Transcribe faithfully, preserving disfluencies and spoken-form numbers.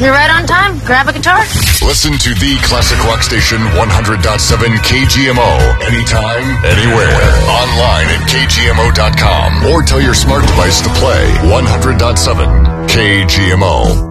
You're right on time. Grab a guitar. Listen to the classic rock station one hundred point seven K G M O. Anytime, anywhere. Online at K G M O dot com. Or tell your smart device to play one hundred point seven K G M O.